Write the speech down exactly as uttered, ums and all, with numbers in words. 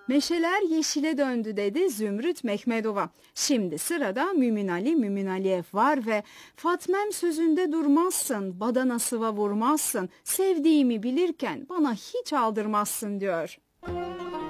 Meşeler yeşile döndü dedi Zümrüt Mehmedova. Şimdi sırada Mümin Ali Mümin Aliyev var ve Fatmem sözünde durmazsın, badana sıva vurmazsın, sevdiğimi bilirken bana hiç aldırmazsın diyor.